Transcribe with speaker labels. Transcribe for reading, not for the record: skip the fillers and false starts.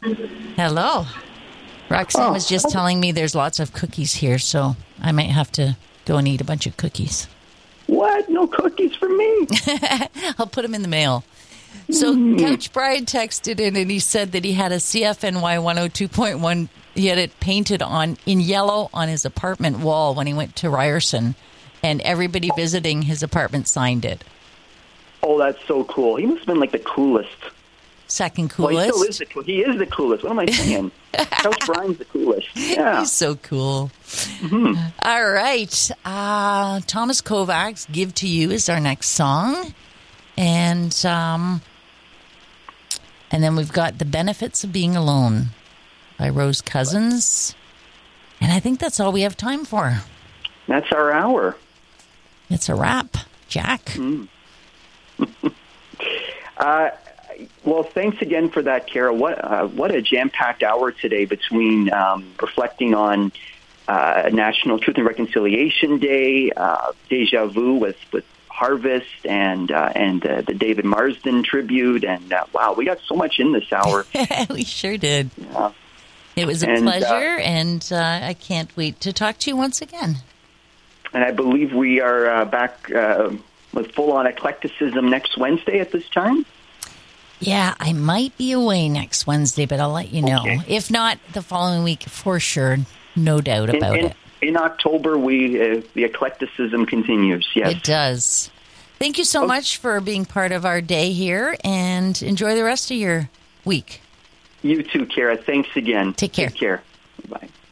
Speaker 1: Hello. Roxanne was just telling me there's lots of cookies here, so I might have to go and eat a bunch of cookies.
Speaker 2: What? No cookies for me?
Speaker 1: I'll put them in the mail. So Couch Bride texted in and he said that he had a CFNY 102.1. He had it painted in yellow on his apartment wall when he went to Ryerson, and everybody visiting his apartment signed it.
Speaker 2: Oh, that's so cool. He must have been like the coolest.
Speaker 1: Second coolest.
Speaker 2: Well, he still is he is the coolest. What am I saying? Couch Brian's the coolest. Yeah.
Speaker 1: He's so cool. All right. Thomas Kovacs, Give to You is our next song. And then we've got The Benefits of Being Alone by Rose Cousins. And I think that's all we have time for.
Speaker 2: That's our hour.
Speaker 1: It's a wrap, Jack.
Speaker 2: Well, thanks again for that, Kara. What a jam-packed hour today between reflecting on National Truth and Reconciliation Day, Deja Vu with Harvest, and the David Marsden tribute. And wow, we got so much in this hour.
Speaker 1: We sure did.
Speaker 2: Yeah.
Speaker 1: It was a pleasure, and I can't wait to talk to you once again.
Speaker 2: And I believe we are back with full-on eclecticism next Wednesday at this time.
Speaker 1: Yeah, I might be away next Wednesday, but I'll let you know.
Speaker 2: Okay.
Speaker 1: If not, the following week for sure. No doubt about it.
Speaker 2: In October, the eclecticism continues. Yes,
Speaker 1: it does. Thank you so much for being part of our day here, and enjoy the rest of your week.
Speaker 2: You too, Kara. Thanks again.
Speaker 1: Take care.
Speaker 2: Take care. Bye.